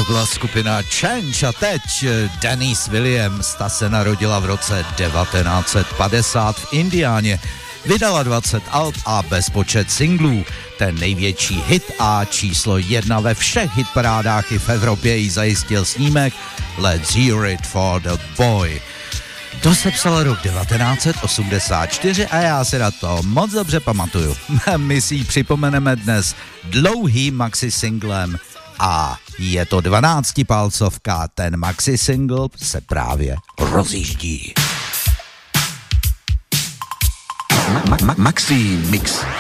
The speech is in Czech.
byla skupina Change a teď Denise Williams, ta se narodila v roce 1950 v Indiáně. Vydala 20 alb a bezpočet singlů. Ten největší hit a číslo 1 ve všech hitparádách i v Evropě jí zajistil snímek Let's Hear It for the Boy. To se psalo rok 1984 a já si na to moc dobře pamatuju. My si ji připomeneme dnes dlouhým maxi singlem a je to 12palcovka. Ten maxi single se právě rozjíždí. Maxi Mix.